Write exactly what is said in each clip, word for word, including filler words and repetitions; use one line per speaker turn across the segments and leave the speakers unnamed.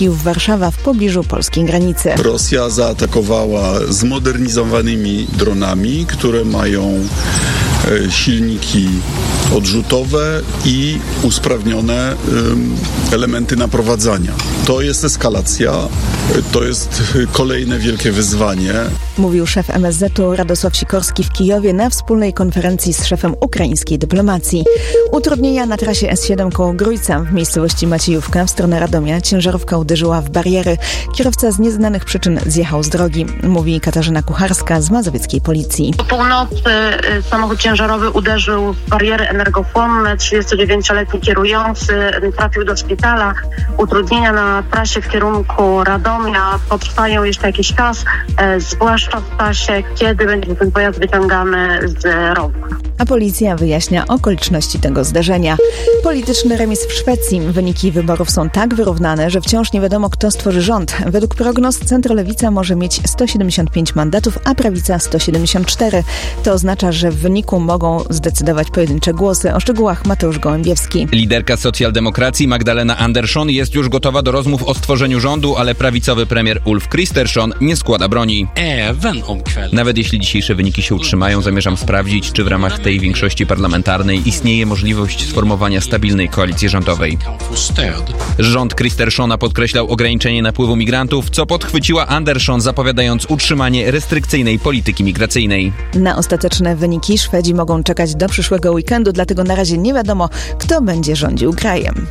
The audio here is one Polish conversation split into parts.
Kijów-Warszawa w pobliżu polskiej granicy.
Rosja zaatakowała zmodernizowanymi dronami, które mają silniki odrzutowe i usprawnione elementy naprowadzania. To jest eskalacja, to jest kolejne wielkie wyzwanie.
Mówił szef M S Z-u Radosław Sikorski w Kijowie na wspólnej konferencji z szefem ukraińskiej dyplomacji. Utrudnienia na trasie S siedem koło Grójca w miejscowości Maciejówka w stronę Radomia. Ciężarówka uderzyła w bariery. Kierowca z nieznanych przyczyn zjechał z drogi, mówi Katarzyna Kucharska z mazowieckiej policji.
Po północy samochód ciężarowy uderzył w bariery energochłonne. trzydziestodziewięcioletni kierujący trafił do szpitala. Utrudnienia na trasie w kierunku Radomia potrwają jeszcze jakiś czas, e, zwłaszcza w czasie, kiedy będzie ten pojazd wyciągany z rowu.
A policja wyjaśnia okoliczności tego zdarzenia. Polityczny remis w Szwecji. Wyniki wyborów są tak wyrównane, że wciąż nie wiadomo, kto stworzy rząd. Według prognoz centrolewica może mieć sto siedemdziesiąt pięć mandatów, a prawica sto siedemdziesiąt cztery. To oznacza, że w wyniku mogą zdecydować pojedyncze głosy. O szczegółach Mateusz Gołębiewski.
Liderka socjaldemokracji Magdalena Andersson jest już gotowa do rozmów o stworzeniu rządu, ale prawicowy premier Ulf Kristersson nie składa broni. Nawet jeśli dzisiejsze wyniki się utrzymają, zamierzam sprawdzić, czy w ramach tej większości parlamentarnej istnieje możliwość sformowania stabilnej koalicji rządowej. Rząd Kristerssona podkreślał ograniczenie napływu migrantów, co podchwyciła Andersson, zapowiadając utrzymanie restrykcyjnej polityki migracyjnej.
Na ostateczne wyniki Szwedzi mogą czekać do przyszłego weekendu, dlatego na razie nie wiadomo, kto będzie rządził krajem.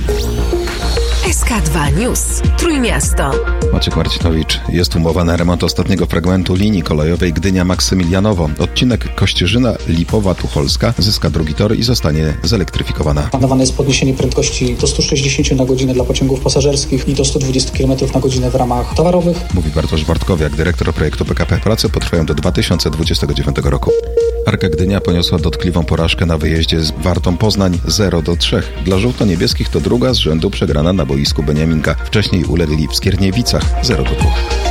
S K dwa News. Trójmiasto.
Maciek Marcinowicz. Jest umowa na remont ostatniego fragmentu linii kolejowej Gdynia-Maksymilianowo. Odcinek Kościerzyna-Lipowa-Tucholska zyska drugi tor i zostanie zelektryfikowana.
Planowane jest podniesienie prędkości do stu sześćdziesięciu na godzinę dla pociągów pasażerskich i do stu dwudziestu kilometrów na godzinę w ramach towarowych. Mówi
Bartosz Bartkowiak, dyrektor projektu P K P. Prace potrwają do dwa tysiące dwudziestego dziewiątego roku. Arka Gdynia poniosła dotkliwą porażkę na wyjeździe z Wartą Poznań zero do trzech. Dla żółto-niebieskich to druga z rzędu przegrana na boisku Beniaminka. Wcześniej ulegli w Skierniewicach zero do dwóch.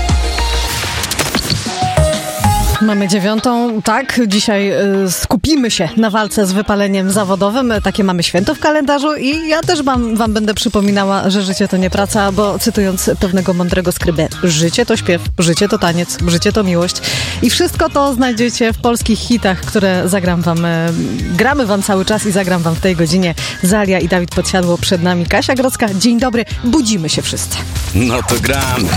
Mamy dziewiątą, tak, dzisiaj y, skupimy się na walce z wypaleniem zawodowym. Takie mamy święto w kalendarzu i ja też wam, wam będę przypominała, że życie to nie praca, bo cytując pewnego mądrego skrybę, życie to śpiew, życie to taniec, życie to miłość. I wszystko to znajdziecie w polskich hitach, które zagram wam, y, gramy wam cały czas i zagram wam w tej godzinie. Zalia i Dawid Podsiadło, przed nami Kasia Grodzka. Dzień dobry, budzimy się wszyscy.
No to gram.